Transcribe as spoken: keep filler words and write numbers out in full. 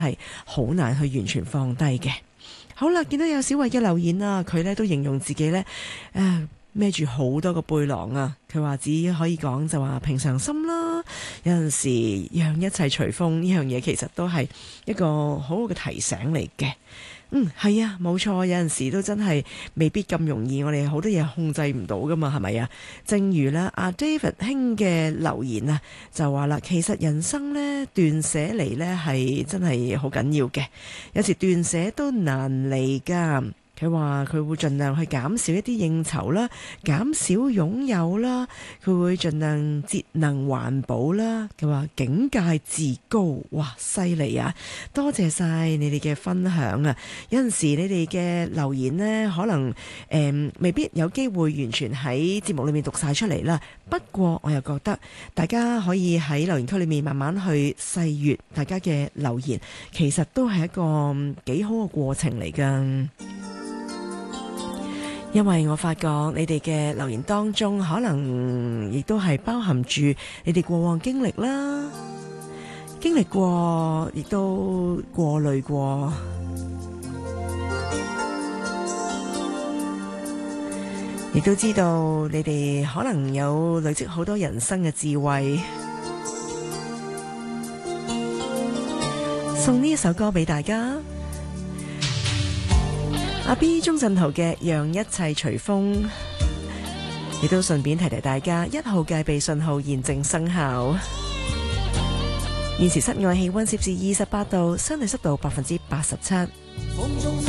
係好難去完全放低嘅。好啦，見到有小慧嘅留言啦，佢呢都形容自己呢誒孭住好多個背囊啊。佢話只可以講就話平常心啦，有陣時讓一切隨風呢樣嘢其實都係一個好好嘅提醒嚟嘅。嗯，係啊，冇錯，有陣時都真係未必咁容易，我哋好多嘢控制唔到噶嘛，係咪啊？正如咧阿 David 兄嘅留言啊，就話啦，其實人生呢，斷捨離呢係真係好緊要嘅，有時斷捨都難離噶。佢話佢會盡量去減少一啲應酬啦，減少擁有啦，佢會盡量節能環保啦。佢話境界自高，哇，犀利啊！多謝晒你哋嘅分享啊！有陣時你哋嘅留言呢，可能誒、呃、未必有機會完全喺節目裏面讀晒出嚟啦。不過我又覺得大家可以喺留言區裏面慢慢去細閱大家嘅留言，其實都係一個幾好嘅過程嚟㗎。因為我發覺你哋嘅留言當中，可能亦都係包含住你哋過往經歷啦，經歷過，亦都過濾過，亦都知道你哋可能有累積好多人生嘅智慧。送呢一首歌俾大家。阿 B 鍾鎮濤嘅讓一切隨風，亦都順便提提大家，一號戒備信號現正生效。現時室外氣溫攝氏二十八度，相對濕度百分之八十七。